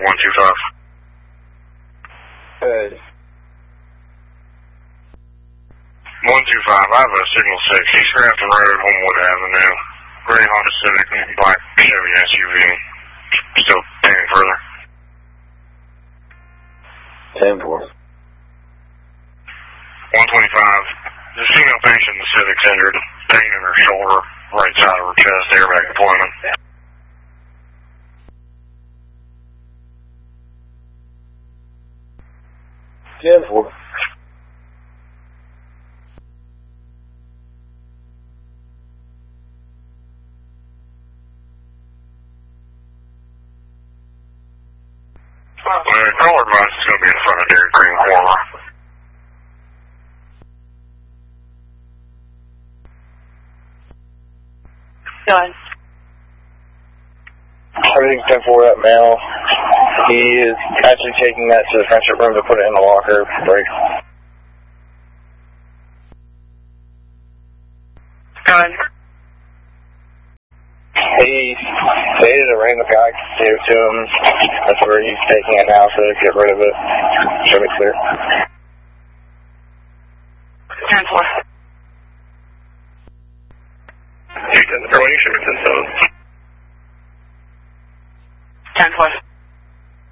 125. Good. 125, I have a signal 6. East Grafton Road, Homewood Avenue. Gray Honda Civic, black Chevy SUV. Still paying further. 10-4. 125. The female patient in the Civic's injured. Pain in her shoulder, right side of her chest, airbag deployment. Ten-4. Caller advice is going to be in front of Dairy Cream Corner. Done. Everything's 10-4 at mail. He is actually taking that to the friendship room to put it in the locker break. Done. He stated a random guy gave it to him. That's where he's taking it now, so to get rid of it. Should be clear. 10-4. You can throw any shirts in those. 10-4.